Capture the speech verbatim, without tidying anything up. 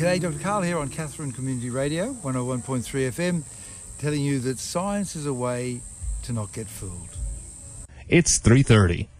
G'day, Doctor Karl here on Katherine Community Radio, one oh one point three F M, telling you that science is a way to not get fooled. It's three thirty.